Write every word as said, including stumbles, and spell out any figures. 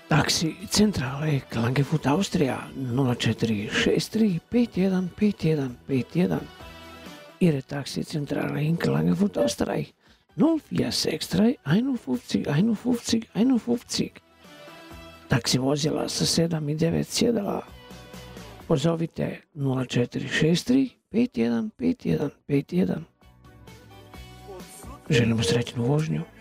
Taksi centrale Klagenfurt Austrija nula četiri šest tri pet jedan pet jedan pet jedan. Ihre Taxizentrale in Klagenfurt Österreich null vier sechs drei einundfünfzig einundfünfzig einundfünfzig. Taksi vozila sa sedam i devet sjedala pozovite nula četiri šest tri pet jedan pet jedan pet jedan. Želimo srećnu vožnju.